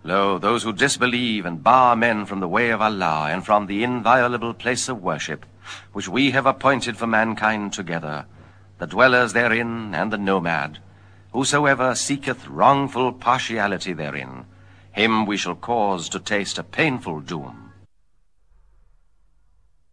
Lo, those who disbelieve and bar men from the way of Allah and from the inviolable place of worship, which we have appointed for mankind together, the dwellers therein and the nomad, whosoever seeketh wrongful partiality therein, him we shall cause to taste a painful doom.